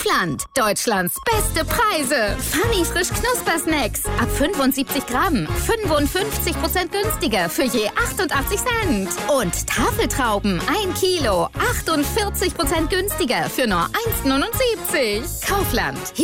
Kaufland. Deutschlands beste Preise. Funny frisch Knuspersnacks. Ab 75 Gramm. 55% günstiger für je 88 Cent. Und Tafeltrauben 1 Kilo. 48% günstiger für nur 1,79. Kaufland.